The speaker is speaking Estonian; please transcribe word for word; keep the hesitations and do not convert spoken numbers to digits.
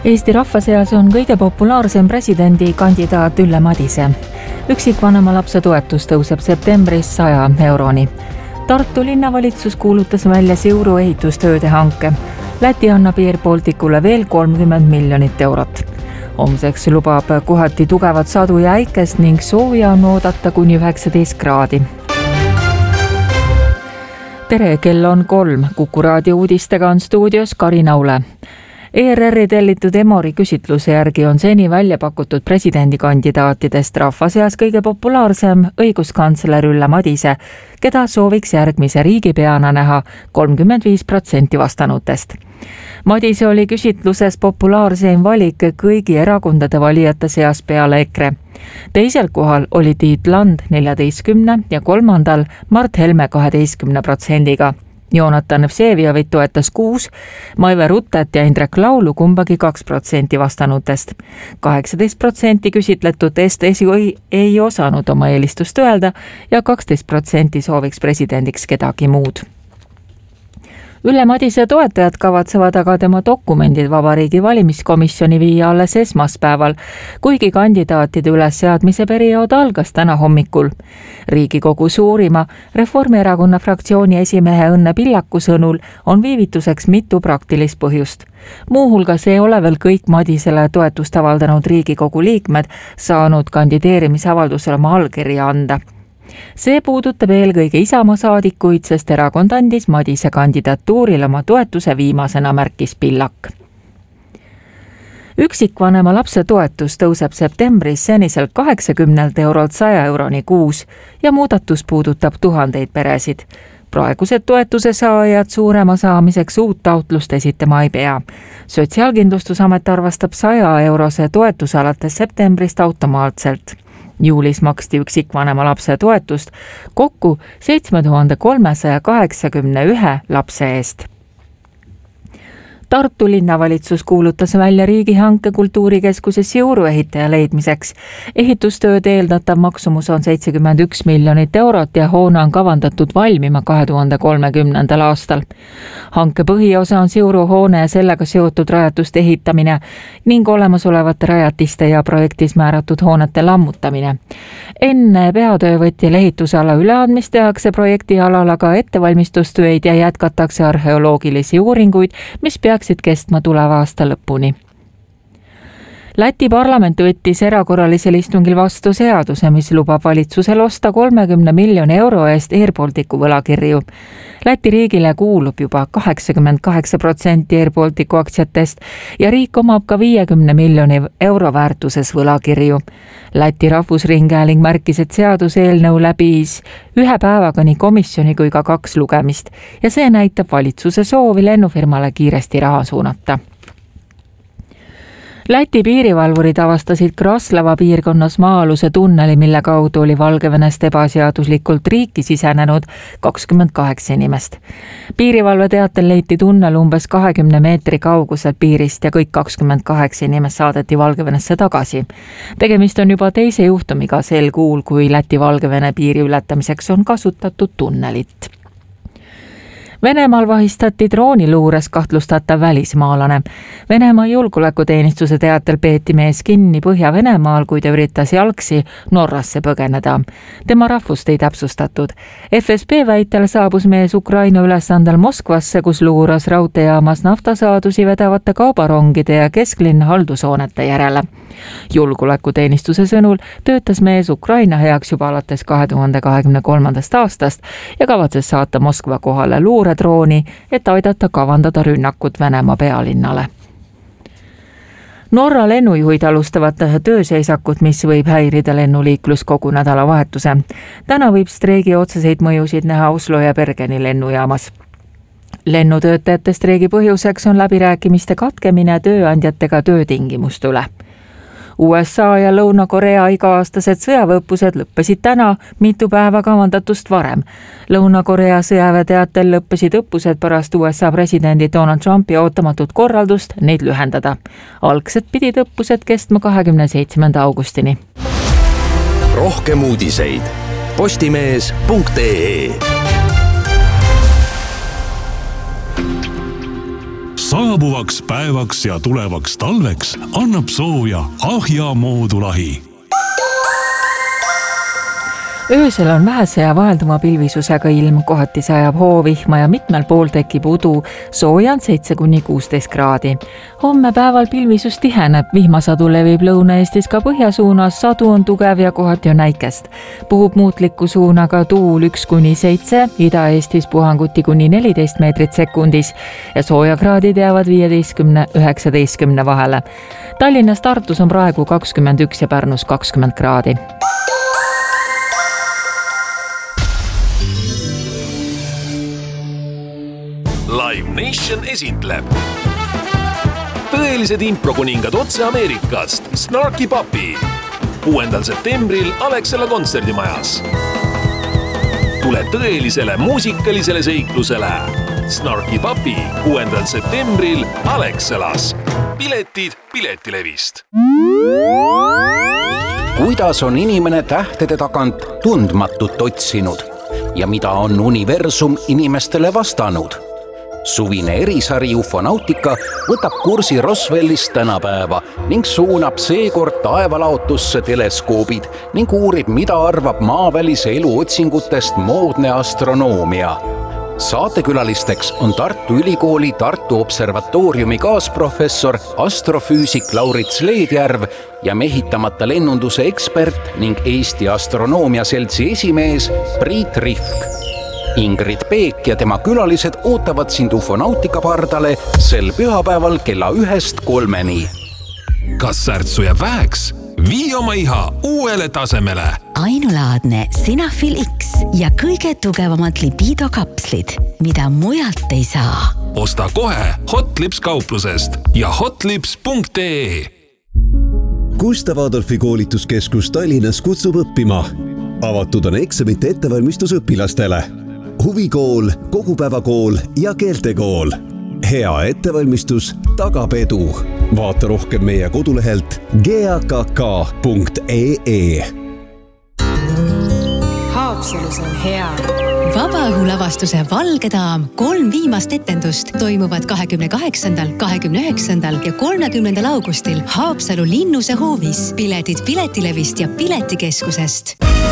Eesti rahva seas on kõige populaarsem presidendi kandidaat Ülle Madise. Üksikvanema lapse toetus tõuseb septembris saja euroni. Tartu linnavalitsus kuulutas välja Siuru ehitustööde hanke. Läti annab Air Balticule veel kolmkümmend miljonit eurot. Homseks lubab kohati tugevat sadu ja äikest ning sooja on oodata kuni üheksateist kraadi. Tere, kell on kolm. Kuku raadio uudistega on stuudios Karin Aule. E R R-i tellitud Emori küsitluse järgi on seni välja pakutud presidendikandidaatidest rahva seas kõige populaarsem õiguskantsler Ülle Madise, keda sooviks järgmise riigipeana näha kolmkümmend viis protsenti vastanutest. Madise oli küsitluses populaarseim valik kõigi erakondade valijate seas peale EKRE. Teisel kohal oli Tiit Land neljateistkümne ja kolmandal Mart Helme kaheteistkümne protsendiga. Joonatan Vseviovit toetas kuus, Maive Ruttet ja Indrek Laulu kumbagi kaks protsenti vastanutest. kaheksateist protsenti küsitletutest ei, ei osanud oma eelistust öelda ja kaksteist protsenti sooviks presidendiks kedagi muud. Ülle Madise toetajad kavatsevad aga tema dokumendid Vabariigi valimiskomisjoni viia alles esmaspäeval, kuigi kandidaatide ülesseadmise periood algas täna hommikul. Riigikogu suurima Reformierakonna fraktsiooni esimehe Õnne Pillaku sõnul on viivituseks mitu praktilist põhjust. Muuhulgas ei ole veel kõik Madisele toetust avaldanud Riigikogu liikmed saanud kandideerimisavaldusele oma allkirja anda. See puudutab eelkõige Isamaa saadikuid, sest erakond andis Madise kandidatuurile oma toetuse viimasena, märkis Pillak. Üksikvanema lapse toetus tõuseb septembris seniselt kaheksakümnelt eurolt saja euroni kuus ja muudatus puudutab tuhandeid peresid. Praegused toetuse saajad suurema saamiseks uut taotlust esitama ei pea. Sotsiaalkindlustusamet arvastab saja eurose toetuse alates septembrist automaatselt. Juulis maksti üksikvanema lapse toetust kokku seitse tuhat kolmesada kaheksakümmend üks lapse eest. Tartu linnavalitsus kuulutas välja riigihanke kultuurikeskuse Siuru ehitaja leidmiseks. Ehitustööd eeldatav maksumus on seitsekümmend üks miljonit eurot ja hoone on kavandatud valmima kahe tuhande kolmekümnendal aastal. Hanke põhiosa on Siuru hoone ja sellega seotud rajatuste ehitamine ning olemasolevate rajatiste ja projektis määratud hoonete lammutamine. Enne peatöövõtjal ehitusala üleandmist tehakse projekti alal aga ettevalmistustööd ja jätkatakse arheoloogilisi uuringuid, mis peaks kestma tuleva aasta lõpuni. Läti parlament võttis erakorralisel istungil vastu seaduse, mis lubab valitsusel osta kolmekümne miljoni euro eest Air Balticu võlakirju. Läti riigile kuulub juba kaheksakümmend kaheksa protsenti Air Balticu aktsiatest ja riik omab ka viiekümne miljoni euro väärtuses võlakirju. Läti rahvusringhääling märkis, et seaduseelnõu läbis ühe päevaga nii komisjoni kui ka kaks lugemist ja see näitab valitsuse soovi lennufirmale kiiresti raha suunata. Läti piirivalvurid avastasid Kraslava piirkonnas maa-aluse tunneli, mille kaudu oli Valgevenest ebaseaduslikult riiki sisenenud kakskümmend kaheksa inimest. Piirivalve teatel leiti tunnel umbes kahekümne meetri kauguselt piirist ja kõik kakskümmend kaheksa inimest saadeti Valgevenesse tagasi. Tegemist on juba teise juhtumiga sel kuul, kui Läti-Valgevene piiri ületamiseks on kasutatud tunnelit. Venemaal vahistati drooniluures kahtlustatav välismaalane. Venemaa julgeolekuteenistuse teatel peeti mees kinni Põhja-Venemaal, kui ta üritas jalgsi Norrasse põgeneda. Tema rahvust ei täpsustatud. F S B väitel saabus mees Ukraina ülesandel Moskvasse, kus luuras raudteejaamas naftasaadusi vedavate kaubarongide ja kesklinna haldushoonete järele. Julgeolekuteenistuse sõnul töötas mees Ukraina heaks juba alates kahe tuhande kahekümne kolmandast aastast ja kavatses saata Moskva kohale luuredrooni, et aidata kavandada rünnakut Venemaa pealinnale. Norra lennujuhid alustavad tööseisakut, mis võib häirida lennuliiklus kogu nädalavahetuse. Täna võib streigi otseseid mõjusid näha Oslo ja Bergeni lennujaamas. Lennutöötajate streigi põhjuseks on läbirääkimiste katkemine tööandjatega töötingimuste üle. U S A ja Lõuna-Korea iga-aastased sõjaväeõppused lõppesid täna mitu päeva kavandatust varem. Lõuna-Korea sõjaväe teatel lõppesid õppused pärast U S A presidendi Donald Trumpi ootamatut korraldust neid lühendada. Algselt pidid õppused kestma kahekümne seitsmenda augustini. Rohkem uudiseid postimees punkt ee Saabuvaks päevaks ja tulevaks talveks annab sooja Ahja moodulahi. Öösel on vähese ja vahelduma pilvisusega ilm, kohati sajab hoovihma ja mitmel pool tekib udu, sooja on seitse kuni kuusteist kraadi. Homme päeval pilvisus tiheneb, vihmasadu levib Lõuna-Eestis ka põhjasuunas, sadu on tugev ja kohati on näikest. Puhub muutliku suunaga tuul üks kuni seitse, Ida-Eestis puhanguti kuni neliteist meetrit sekundis ja soojakraadid jäävad viieteistkümne üheksateistkümne vahele. Tallinnas Tartus on praegu kakskümmend üks ja Pärnus kakskümmend kraadi. Live Nation esitleb tõelised improkuningad otse Ameerikast Snarky Puppy kuuendal septembril Alexela kontserdimajas. Tule tõelisele muusikalisele seiklusele Snarky Puppy kuuendal septembril Alexelas. Piletid Piletilevist. Kuidas on inimene tähtede tagant tundmatut otsinud ja mida on universum inimestele vastanud? Suvine erisari Ufonautika võtab kursi Roswellist tänapäeva ning suunab seekord taevalaotusse teleskoobid ning uurib, mida arvab maavälise elu otsingutest moodne astronoomia. Saatekülalisteks on Tartu Ülikooli Tartu Observatooriumi kaasprofessor astrofüüsik Laurits Leedjärv ja mehitamata lennunduse ekspert ning Eesti Astronoomia Seltsi esimees Priit Rihk. Ingrid Peek ja tema külalised ootavad sind Ufonautika pardale sel pühapäeval kella ühest kolmeni. Kas särtsu jääb väheks? Vii oma iha uuele tasemele. Ainulaadne Sinafil X ja kõige tugevamad lipidokapslid, mida mujalt ei saa. Osta kohe Hotlips kauplusest ja hotlips punkt ee. Gustav Adolfi koolituskeskus Tallinnas kutsub õppima. Avatud on eksamite ettevalmistus õpilastele. Huvikool, kogupäevakool ja keeltekool. Hea ettevalmistus tagab edu. Vaata rohkem meie kodulehelt g a k k punkt e e. Haapsalus on hea. Vabaõhulavastuse Valge daam kolm viimast etendust toimuvad kahekümne kaheksandal, kahekümne üheksandal ja kolmekümnendal augustil Haapsalu Linnuse hoovis. Piletid Piletilevist ja Piletikeskusest.